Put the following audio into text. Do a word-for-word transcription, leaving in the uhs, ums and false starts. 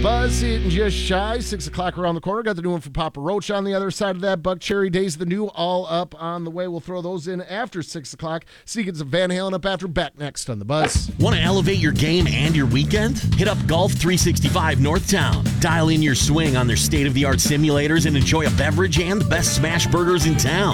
Buzz hitting just shy. Six o'clock around the corner. Got the new one from Papa Roach on the other side of that. Buck Cherry Days, the new, all up on the way. We'll throw those in after six o'clock. Seekins of Van Halen up after, back next on the Buzz. Want to elevate your game and your weekend? Hit up Golf three sixty-five Northtown. Dial in your swing on their state-of-the-art simulators and enjoy a beverage and the best smash burgers in town.